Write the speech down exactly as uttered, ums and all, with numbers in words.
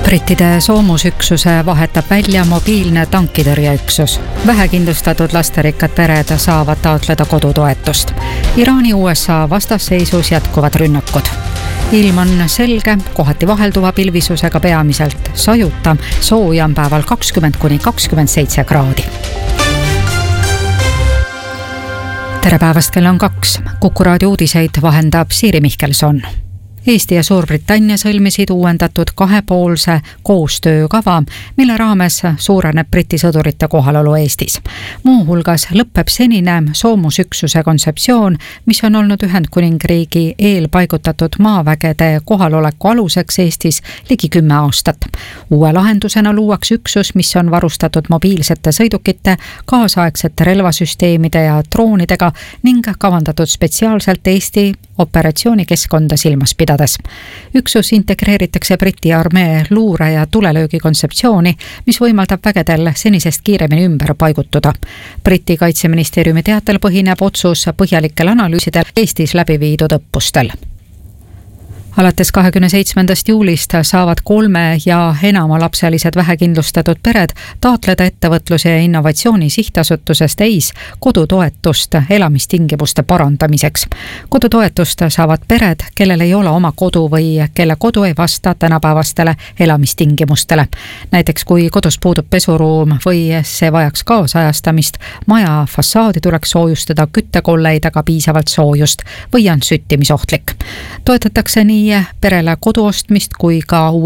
Brittide soomusüksuse vahetab välja mobiilne tankitõrjeüksus. Vähekindlustatud lasterikkad pered saavad taotleda kodutoetust. Iraani U S A vastasseisus jätkuvad rünnakud. Ilm on selge, kohati vahelduva pilvisusega peamiselt sajuta, sooja on päeval kakskümmend kuni kakskümmend seitse kraadi. Tere päevast, kell on kaks. Kuku raadio uudiseid vahendab Siiri Mihkelson. Eesti ja Suurbritannia sõlmisid uuendatud kahepoolse koostöökava, mille raames suureneb Briti sõdurite kohalolu Eestis. Muuhulgas lõpeb senine soomusüksuse kontseptsioon, mis on olnud Ühendkuningriigi eelpaigutatud maavägede kohaloleku aluseks Eestis ligi kümme aastat. Uue lahendusena luuakse üksus, mis on varustatud mobiilsete sõidukite, kaasaegsete relvasüsteemide ja droonidega ning kavandatud spetsiaalselt Eesti operatsioonikeskkonda silmas pidades. Üksus integreeritakse Briti armee luure- ja tulelöögi kontseptsiooni, mis võimaldab vägedel senisest kiiremini ümber paigutuda. Briti kaitseministeeriumi teatel põhineb otsus põhjalikel analüüsidel Eestis läbi viidud õppustel. Alates kahekümne seitsmendast juulist saavad kolme ja enamalapselised vähekindlustatud pered taotleda ettevõtluse ja innovatsiooni sihtasutusest E I S kodutoetust elamistingimuste parandamiseks. Kodutoetust saavad pered, kellel ei ole oma kodu või kelle kodu ei vasta tänapäevastele elamistingimustele. Näiteks kui kodus puudub pesuruum või see vajaks kaasajastamist, maja fassaadi tuleks soojustada küttekolleidega piisavalt soojust või on süttimisohtlik. Toetatakse nii perele kodu ostmist kui ka